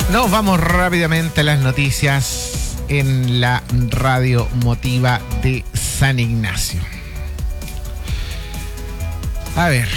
Nos vamos rápidamente a las noticias en la radio Motiva de San Ignacio. A ver,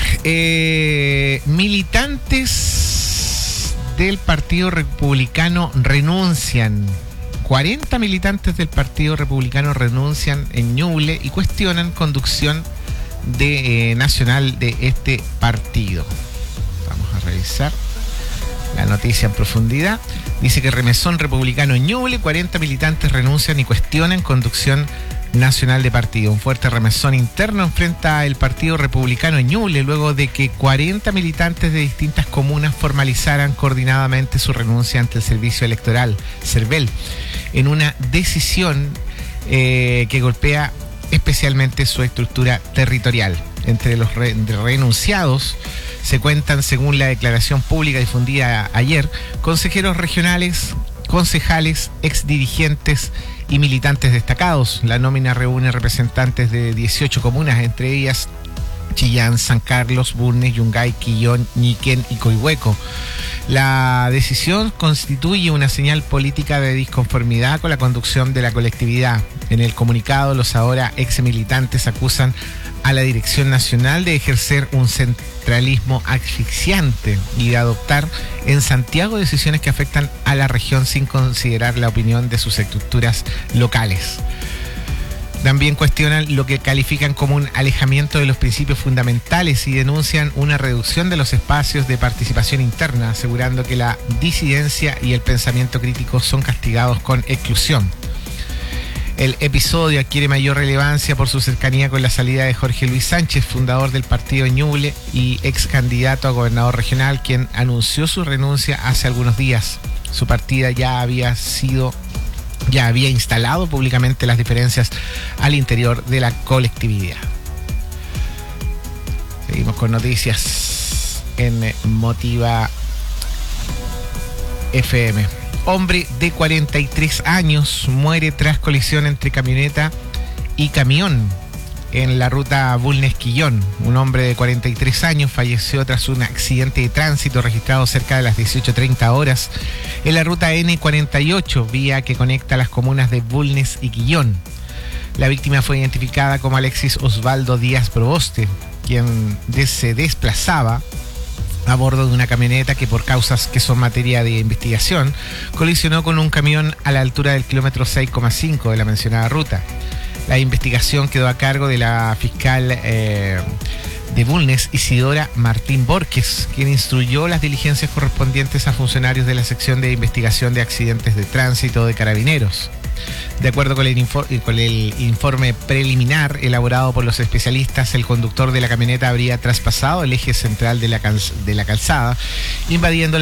militantes del Partido Republicano renuncian. 40 militantes del Partido Republicano renuncian en Ñuble y cuestionan conducción nacional de este partido. Vamos a revisar la noticia en profundidad. Dice que remesón republicano en Ñuble, 40 militantes renuncian y cuestionan conducción nacional de partido. Un fuerte remesón interno enfrenta el Partido Republicano en Ñuble luego de que 40 militantes de distintas comunas formalizaran coordinadamente su renuncia ante el Servicio Electoral, CERVEL, en una decisión que golpea especialmente su estructura territorial. Entre los renunciados se cuentan, según la declaración pública difundida ayer, consejeros regionales, concejales, exdirigentes y militantes destacados. La nómina reúne representantes de 18 comunas, entre ellas Chillán, San Carlos, Bulnes, Yungay, Quillón, Ñiquén y Coihueco. La decisión constituye una señal política de disconformidad con la conducción de la colectividad. En el comunicado, los ahora ex militantes acusan a la Dirección Nacional de ejercer un centralismo asfixiante y de adoptar en Santiago decisiones que afectan a la región sin considerar la opinión de sus estructuras locales. También cuestionan lo que califican como un alejamiento de los principios fundamentales y denuncian una reducción de los espacios de participación interna, asegurando que la disidencia y el pensamiento crítico son castigados con exclusión. El episodio adquiere mayor relevancia por su cercanía con la salida de Jorge Luis Sánchez, fundador del partido Ñuble y ex candidato a gobernador regional, quien anunció su renuncia hace algunos días. Su partida ya había instalado públicamente las diferencias al interior de la colectividad. Seguimos con noticias en Motiva FM. Hombre de 43 años muere tras colisión entre camioneta y camión en la ruta Bulnes-Quillón. Un hombre de 43 años falleció tras un accidente de tránsito registrado cerca de las 18:30 horas en la ruta N48, vía que conecta las comunas de Bulnes y Quillón. La víctima fue identificada como Alexis Osvaldo Díaz Proboste, quien se desplazaba a bordo de una camioneta que, por causas que son materia de investigación, colisionó con un camión a la altura del kilómetro 6,5 de la mencionada ruta. La investigación quedó a cargo de la fiscal de Bulnes, Isidora Martín Borges, quien instruyó las diligencias correspondientes a funcionarios de la sección de investigación de accidentes de tránsito de Carabineros. De acuerdo con el informe preliminar elaborado por los especialistas, el conductor de la camioneta habría traspasado el eje central de la calzada, invadiendo